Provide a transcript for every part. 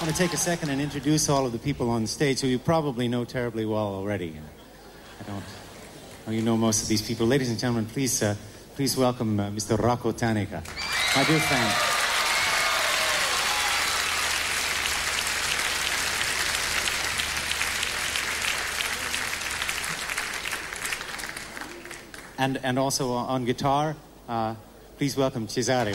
I want to take a second and introduce all of the people on stage who you probably know terribly well already. I don't know you know most of these people. Ladies and gentlemen, please welcome Mr. Rocco Tanica, my dear friend. And also on guitar, please welcome Cesario.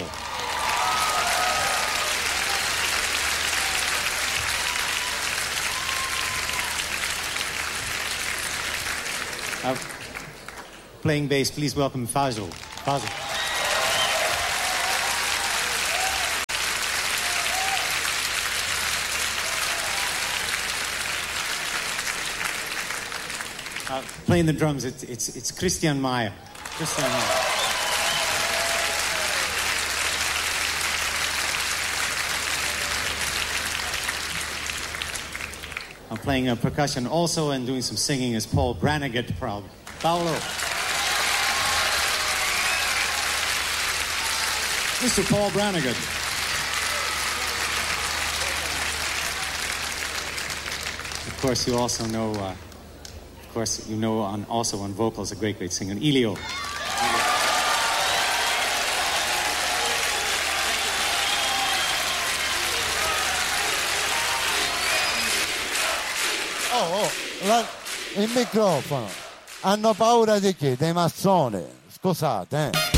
Playing bass, please welcome Fazio. Playing the drums, it's Christian Meyer. I'm playing percussion also and doing some singing as Paul Brannigan. Paolo. Mr. Paul Brannigan. Of course, you also know. Also on vocals, a great singer, Elio. Il microfono. Hanno paura di che? Dei massoni. Scusate,